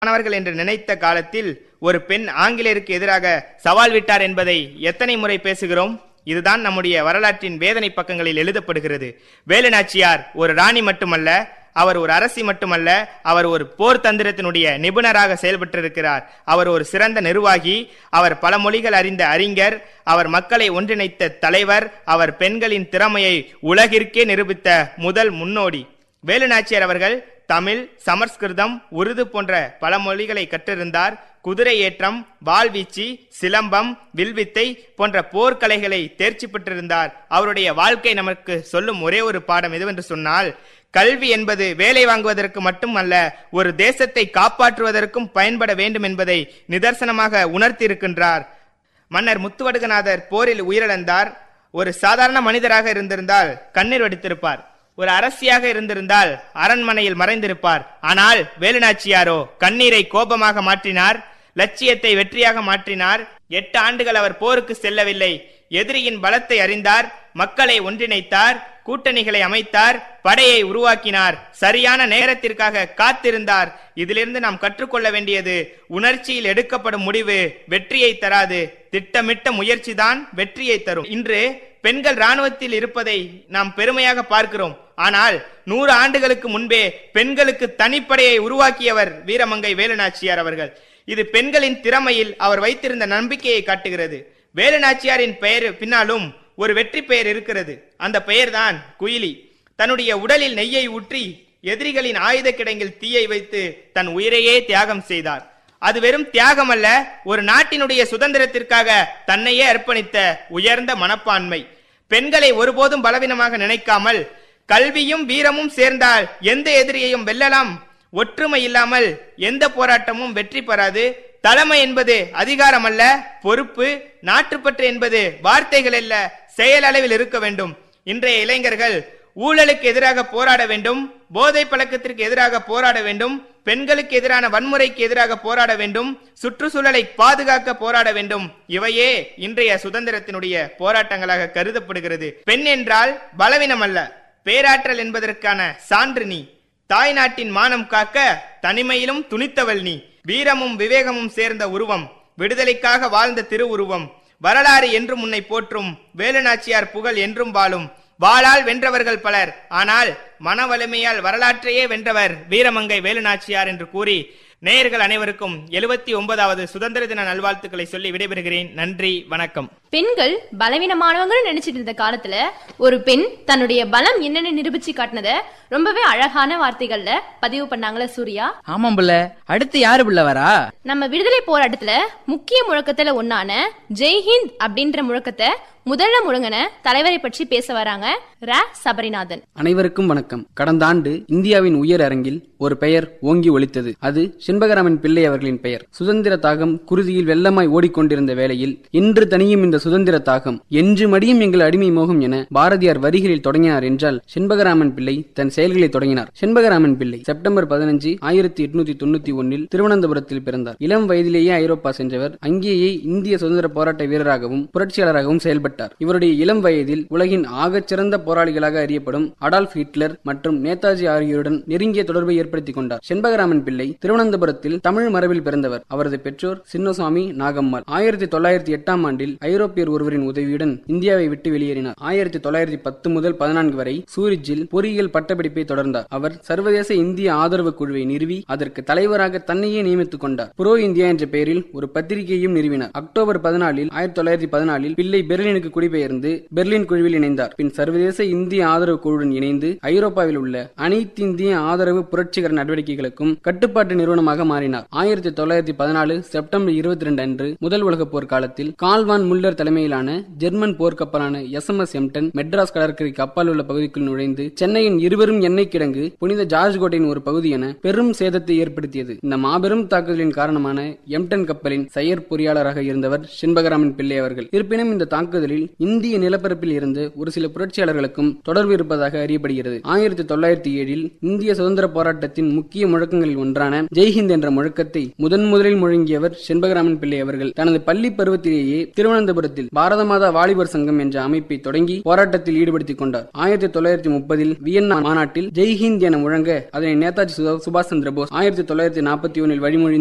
மாணவர்கள் என்று நினைத்த காலத்தில் ஒரு பெண் ஆங்கிலேயருக்கு எதிராக சவால் விட்டார் என்பதை எத்தனை முறை பேசுகிறோம்? இதுதான் நம்முடைய வரலாற்றின் வேதனை பக்கங்களில் எழுதப்படுகிறது. வேலுநாச்சியார் ஒரு ராணி மட்டுமல்ல, அவர் ஒரு அரசி மட்டுமல்ல, அவர் ஒரு போர் தந்திரத்தினுடைய நிபுணராக செயல்பட்டிருக்கிறார். அவர் ஒரு சிறந்த நிர்வாகி, அவர் பல மொழிகள் அறிந்த அறிஞர், அவர் மக்களை ஒன்றிணைத்த தலைவர், அவர் பெண்களின் திறமையை உலகிற்கே நிரூபித்த முதல் முன்னோடி. வேலுநாச்சியார் அவர்கள் தமிழ், சமஸ்கிருதம், உருது போன்ற பல மொழிகளை கற்றிருந்தார். குதிரை ஏற்றம், வாள்வீச்சு, சிலம்பம், வில்வித்தை போன்ற போர்க்கலைகளை தேர்ச்சி பெற்றிருந்தார். அவருடைய வாழ்க்கை நமக்கு சொல்லும் ஒரே ஒரு பாடம் எதுவென்று சொன்னால், கல்வி என்பது வேலை வாங்குவதற்கு மட்டுமல்ல, ஒரு தேசத்தை காப்பாற்றுவதற்கும் பயன்பட வேண்டும் என்பதை நிதர்சனமாக உணர்த்தியிருக்கின்றார். மன்னர் முத்துவடுகநாதர் போரில் உயிரிழந்தார். ஒரு சாதாரண மனிதராக இருந்திருந்தால் கண்ணீர் வடித்திருப்பார். ஒரு அரசியாக இருந்திருந்தால் அரண்மனையில் மறைந்திருப்பார். ஆனால் வேலுநாச்சியாரோ கண்ணீரை கோபமாக மாற்றினார், லட்சியத்தை வெற்றியாக மாற்றினார். 8 ஆண்டுகள் அவர் போருக்கு செல்லவில்லை. எதிரியின் பலத்தை அறிந்தார், மக்களை ஒன்றிணைத்தார், கூட்டணிகளை அமைத்தார், படையை உருவாக்கினார், சரியான நேரத்திற்காக காத்திருந்தார். இதிலிருந்து நாம் கற்றுக்கொள்ள வேண்டியது, உணர்ச்சியில் எடுக்கப்படும் முடிவு வெற்றியை தராது, திட்டமிட்ட முயற்சிதான் வெற்றியை தரும். இன்று பெண்கள் இராணுவத்தில் இருப்பதை நாம் பெருமையாக பார்க்கிறோம். ஆனால் 100 ஆண்டுகளுக்கு முன்பே பெண்களுக்கு தனிப்படையை உருவாக்கியவர் வீரமங்கை வேலுநாச்சியார் அவர்கள். இது பெண்களின் திறமையில் அவர் வைத்திருந்த நம்பிக்கையை காட்டுகிறது. வேலுநாச்சியாரின் பெயர் பின்னாலும் ஒரு வெற்றி பெயர் இருக்கிறது. அந்த பெயர்தான் குயிலி. தன்னுடைய உடலில் நெய்யை ஊற்றி எதிரிகளின் ஆயுத கிடங்கில் தீயை வைத்து தன் உயிரையே தியாகம் செய்தார். அது வெறும் தியாகம் அல்ல, ஒரு நாட்டினுடைய சுதந்திரத்திற்காக தன்னையே அர்ப்பணித்த உயர்ந்த மனப்பான்மை. பெண்களை ஒருபோதும் பலவீனமாக நினைக்காமல், கல்வியும் வீரமும் சேர்ந்தால் எந்த எதிரியையும் வெல்லலாம். ஒற்றுமை இல்லாமல் எந்த போராட்டமும் வெற்றி பெறாது. தலைமை என்பது அதிகாரம் அல்ல, பொறுப்பு. நாட்டுப்பற்று என்பது வார்த்தைகள் அல்ல, செயல் அளவில் இருக்க வேண்டும். இன்றைய இளைஞர்கள் ஊழலுக்கு எதிராக போராட வேண்டும், போதை பழக்கத்திற்கு எதிராக போராட வேண்டும், பெண்களுக்கு எதிரான வன்முறைக்கு எதிராக போராட வேண்டும், சுற்றுச்சூழலை பாதுகாக்க போராட வேண்டும். இவையே இன்றைய சுதந்திரத்தினுடைய போராட்டங்களாக கருதப்படுகிறது. பெண் என்றால் பலவீனம் அல்ல, பேராற்றல் என்பதற்கான சான்று நீ. தாய் நாட்டின் மானம் காக்க தனிமையிலும் துணித்தவள் நீ. வீரமும் விவேகமும் சேர்ந்த உருவம், விடுதலைக்காக வாழ்ந்த திருவுருவம். வரலாறு என்றும் உன்னை போற்றும், வேலுநாச்சியார் புகழ் என்றும் வாழும். வாளால் வென்றவர்கள் பலர், ஆனால் மன வலிமையால் வரலாற்றையே வென்றவர் வீரமங்கை வேலுநாச்சியார் என்று கூறி நேயர்கள் அனைவருக்கும் 79வது சுதந்திர தின நல்வாழ்த்துக்களை சொல்லி விடைபெறுகிறேன். நன்றி, வணக்கம். பெண்கள் பலவீனமானவங்க நினைச்சிட்டு இருந்த காலத்துல ஒரு பெண் தன்னுடைய பலம் என்னன்னு நிரூபிச்சு காட்டினத ரொம்பவே அழகான வார்த்தைகள்ல பதிவு பண்ணாங்களே சூர்யா. ஆமாம் புள்ள, அடுத்து யாரு புள்ள வரா? நம்ம விடுதலை போராட்டத்துல முக்கிய முழக்கத்துல ஒன்னான ஜெய்ஹிந்த் அப்படின்ற முழக்கத்தை முதல்ல முழங்கின தலைவரை பற்றி பேச வராங்க சபரிநாதன். அனைவருக்கும் வணக்கம். கடந்த ஆண்டு இந்தியாவின் உயர் அரங்கில் ஒரு பெயர் ஓங்கி ஒலித்தது. அது செண்பகராமன் பிள்ளை அவர்களின் பெயர். சுதந்திர தாகம் குருதியில் வெள்ளமாய் ஓடிக்கொண்டிருந்த வேளையில், இன்று தனியும் இந்த சுதந்திர தாகம், என்று மடியும் எங்கள் அடிமை மோகம் என பாரதியார் வரிகளில் தொடங்கினார் என்றால் செண்பகராமன் பிள்ளை தன் செயல்களை தொடங்கினார். செண்பகராமன் பிள்ளை செப்டம்பர் 15, 1891 திருவனந்தபுரத்தில் பிறந்தார். இளம் வயதிலேயே ஐரோப்பா சென்றவர். அங்கேயே இந்திய சுதந்திர போராட்ட வீரராகவும் புரட்சியாளராகவும் செயல்பட்டார். இவருடைய இளம் வயதில் உலகின் ஆகச்சிறந்த போராளிகளாக அறியப்படும் அடால்ஃப் ஹிட்லர் மற்றும் நேதாஜி ஆகியோருடன் நெருங்கிய தொடர்பை ஏற்படுத்திக் கொண்டார். செண்பகராமன் பிள்ளை திருவனந்தபுரத்தில் தமிழ் மரபில் பிறந்தவர். அவரது பெற்றோர் சின்னசுவாமி நாகம்மாள். 1908 ஆண்டில் ஐரோப்பியர் ஒருவரின் உதவியுடன் இந்தியாவை விட்டு வெளியேறினார். 1910 முதல் 14 வரை சூரிச்சில் பொறியியல் பட்டப்படிப்பை தொடர்ந்தார். அவர் சர்வதேச இந்திய ஆதரவு குழுவை நிறுவி அதற்கு தலைவராக தன்னையே நியமித்துக் கொண்டார். புரோ இந்தியா என்ற பெயரில் ஒரு பத்திரிகையையும் நிறுவினார். அக்டோபர் 1914 பிள்ளை பெர்லினுக்கு குடிபெயர்ந்து பெர்லின் குழுவில் இணைந்தார். பின் சர்வதேச இந்திய ஆதரவு குழுவுடன் இணைந்து ஐரோப்பாவில் உள்ள அனைத்து இந்திய ஆதரவு புரட்சிகர நடவடிக்கைகளுக்கும் கட்டுப்பாட்டு நிறுவனமாக மாறினார். 1914 செப்டம்பர் 22 அன்று முதல் உலக போர் காலத்தில் கால்வான் முல்லர் தலைமையிலான ஜெர்மன் போர்க்கப்பலான SMS எம்டன் மெட்ராஸ் கடற்கரை கப்பால் உள்ள பகுதிக்குள் நுழைந்து சென்னையின் இருவரும் எண்ணெய் கிடங்கு, புனித ஜார்ஜ் கோட்டையின் ஒரு பகுதி என பெரும் சேதத்தை ஏற்படுத்தியது. இந்த மாபெரும் தாக்குதலின் காரணமான எம்டன் கப்பலின் செயற் பொறியாளராக இருந்தவர் செண்பகராமன் பிள்ளை அவர்கள். இருப்பினும் இந்த தாக்குதலில் முதலில் இந்திய நிலப்பரப்பில் இருந்து ஒரு சில புரட்சியாளர்களுக்கும் தொடர்பு இருப்பதாக அறியப்படுகிறது. 1907 இந்திய சுதந்திர போராட்டத்தின் முக்கிய முழக்கங்களில் ஒன்றான ஜெய்ஹிந்த் என்ற முழக்கத்தை முதலில் முழங்கியவர் செண்பகராமன் பிள்ளை அவர்கள். தனது பள்ளி பருவத்திலேயே திருவனந்தபுரத்தில் பாரத மாதா வாலிபர் சங்கம் என்ற அமைப்பை தொடங்கி போராட்டத்தில் ஈடுபடுத்திக் கொண்டார். 1930 வியன்னா மாநாட்டில் ஜெய்ஹிந்த் என முழங்க அதனை நேதாஜி சுபாஷ் சந்திர போஸ் 1941 வழிமொழி